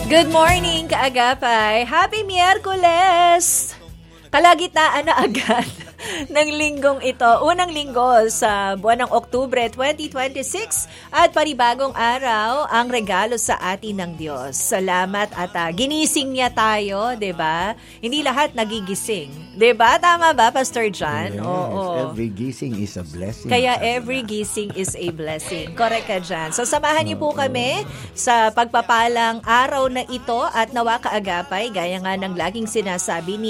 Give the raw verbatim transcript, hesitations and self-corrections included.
Good morning, kaagapay. Happy Miyerkules! Kalagitnaan na agad ng linggong ito. Unang linggo sa buwan ng Oktubre twenty twenty-six at panibagong araw ang regalo sa atin ng Diyos. Salamat at uh, ginising niya tayo, 'di ba? Hindi lahat nagigising. 'Di ba? Tama ba, Pastor John? Yes, Oo. every gising is a blessing. Kaya every gising is a blessing. Correct ka dyan. So samahan niyo po kami sa pagpapalang araw na ito at nawa kaagapay, gaya nga ng laging sinasabi ni